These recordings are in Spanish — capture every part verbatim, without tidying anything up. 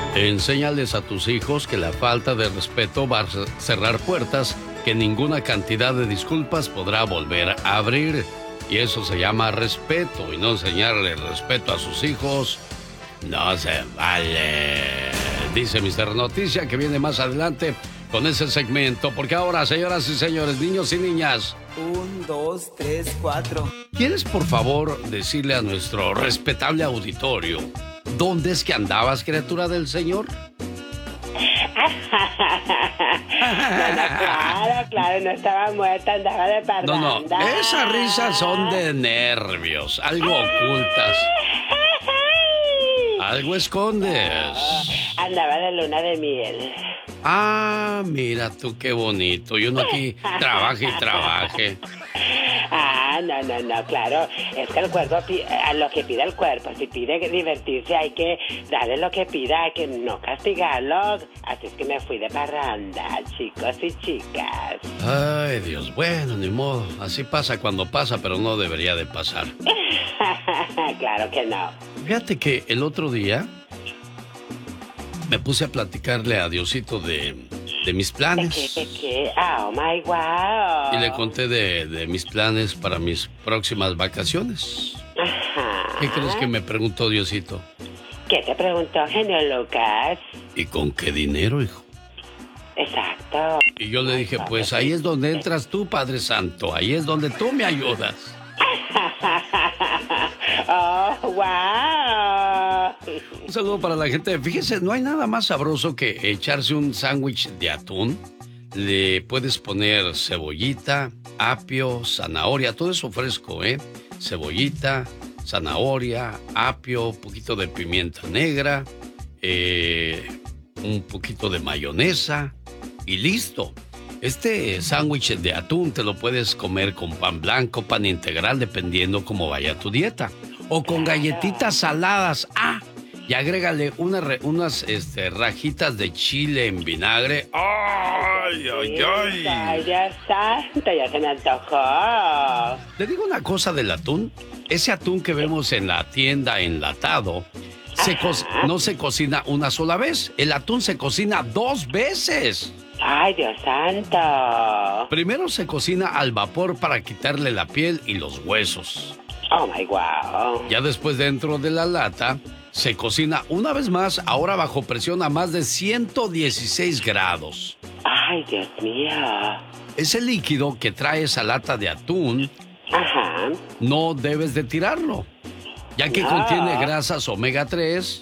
Enséñales a tus hijos que la falta de respeto va a cerrar puertas que ninguna cantidad de disculpas podrá volver a abrir. Y eso se llama respeto. Y no enseñarle respeto a sus hijos no se vale. Dice mister Noticia, que viene más adelante con ese segmento. Porque ahora, señoras y señores, niños y niñas, Un, dos, tres, cuatro. ¿quieres por favor decirle a nuestro respetable auditorio dónde es que andabas, criatura del Señor? No, no, claro, claro, no estaba muerta, andaba de parranda. No, no, esas risas son de nervios, algo ocultas. Algo escondes. Andaba de luna de miel. Ah, mira tú qué bonito. Y uno aquí trabaje y trabaje. Ah, no, no, no, claro. Es que el cuerpo, pi- a lo que pide el cuerpo, si pide divertirse, hay que darle lo que pida, hay que no castigarlo. Así es que me fui de parranda, chicos y chicas. Ay, Dios, bueno, ni modo. Así pasa cuando pasa, pero no debería de pasar. Claro que no. Fíjate que el otro día me puse a platicarle a Diosito de, de mis ¿De planes. qué, de qué? Oh, my wow. Y le conté de, de mis planes para mis próximas vacaciones. Ajá. ¿Qué crees que me preguntó Diosito? ¿Qué te preguntó, genio Lucas? ¿Y con qué dinero, hijo? Exacto. Y yo le dije, pues ahí es donde entras tú, Padre Santo. Ahí es donde tú me ayudas. Oh, wow. Un saludo para la gente. Fíjese, no hay nada más sabroso que echarse un sándwich de atún. Le puedes poner cebollita, apio, zanahoria, todo eso fresco, ¿eh? Cebollita, zanahoria, apio, un poquito de pimienta negra, eh, un poquito de mayonesa y listo. Este sándwich de atún te lo puedes comer con pan blanco, pan integral, dependiendo cómo vaya tu dieta. O con galletitas saladas. Ah, y agrégale una re, unas este, rajitas de chile en vinagre. ¡Ay, ay, ay! Ay, Dios santo, ya se me antojó. Le digo una cosa del atún. Ese atún que vemos en la tienda enlatado, se co- no se cocina una sola vez. El atún se cocina dos veces. Ay, Dios santo. Primero se cocina al vapor para quitarle la piel y los huesos. Oh, my wow. Ya después, dentro de la lata, se cocina una vez más, ahora bajo presión a más de ciento dieciséis grados. Ay, Dios mío. Ese líquido que trae esa lata de atún, Ajá. no debes de tirarlo, ya que No. contiene grasas omega tres.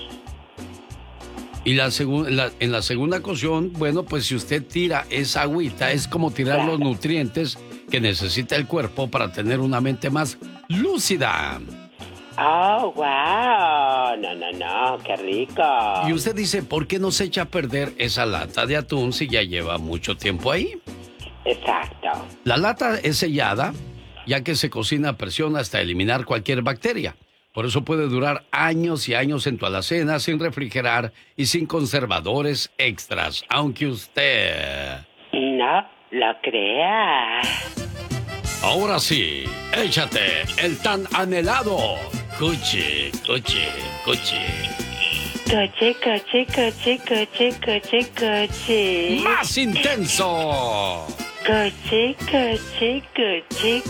Y la segu- la- en la segunda cocción, bueno, pues si usted tira esa agüita, es como tirar los nutrientes que necesita el cuerpo para tener una mente más lúcida. Oh, wow. No, no, no, qué rico. Y usted dice, ¿por qué no se echa a perder esa lata de atún si ya lleva mucho tiempo ahí? Exacto. La lata es sellada, ya que se cocina a presión hasta eliminar cualquier bacteria. Por eso puede durar años y años en tu alacena sin refrigerar y sin conservadores extras, aunque usted... No lo crea. Ahora sí, échate el tan anhelado cuchi, cuchi, cuchi. Coche, coche, coche, coche, coche, coche. ¡Más intenso! Coche, coche, coche,